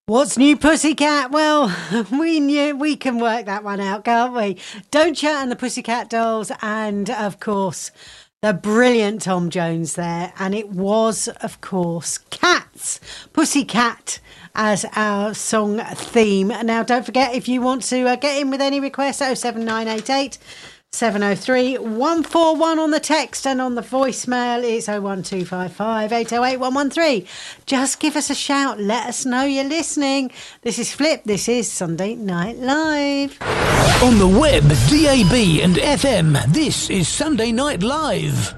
What's new, Pussycat? Well, we knew we can work that one out, can't we? Don't Chat and the Pussycat Dolls, and of course, the brilliant Tom Jones there. And it was, of course, Cats, Pussycat as our song theme. Now, don't forget, if you want to get in with any requests, 07988 703 141 on the text, and on the voicemail it's 01255 808 113. Just give us a shout, let us know you're listening. This is Flip, this is Sunday Night Live. On the web, DAB and FM, this is Sunday Night Live.